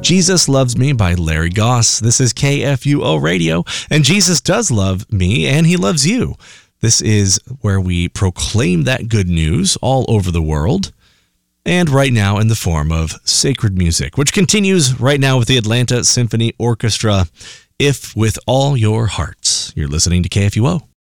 Jesus Loves Me by Larry Goss. This is KFUO Radio, and Jesus does love me, and he loves you. This is where we proclaim that good news all over the world, and right now in the form of sacred music, which continues right now with the Atlanta Symphony Orchestra, If With All Your Hearts. You're listening to KFUO.